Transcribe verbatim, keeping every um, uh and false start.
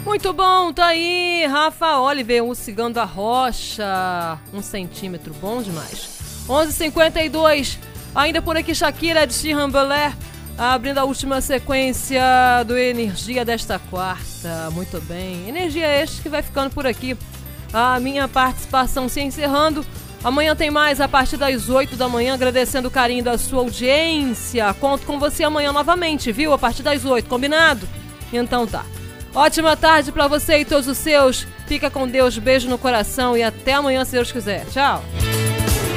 Muito bom, tá aí, Rafa Oliver, o Cigano da Rocha, um centímetro, bom demais. onze e cinquenta e dois, ainda por aqui Shakira de Chirambelé, abrindo a última sequência do Energia desta quarta. Muito bem, Energia este que vai ficando por aqui. A minha participação se encerrando. Amanhã tem mais a partir das oito da manhã, agradecendo o carinho da sua audiência. Conto com você amanhã novamente, viu? A partir das oito, combinado? Então tá. Ótima tarde pra você e todos os seus. Fica com Deus, beijo no coração e até amanhã, se Deus quiser. Tchau.